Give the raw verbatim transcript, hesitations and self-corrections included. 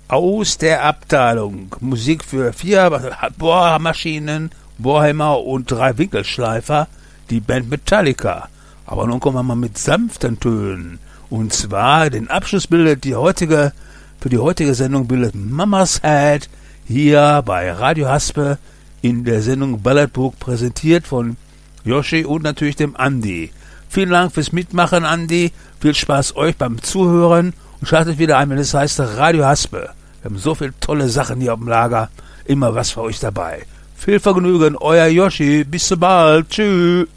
Aus der Abteilung Musik für vier Bohrmaschinen, Bohrhammer und drei Winkelschleifer, die Band Metallica. Aber nun kommen wir mal mit sanften Tönen. Und zwar den Abschluss bildet die heutige, für die heutige Sendung bildet Mama's Head hier bei Radio Haspe in der Sendung Balladbook, präsentiert von Yoshi und natürlich dem Andi. Vielen Dank fürs Mitmachen, Andi. Viel Spaß euch beim Zuhören und schaltet wieder ein, wenn es heißt Radio Haspe. Wir haben so viele tolle Sachen hier auf dem Lager. Immer was für euch dabei. Viel Vergnügen, euer Yoshi. Bis so bald. Tschüss.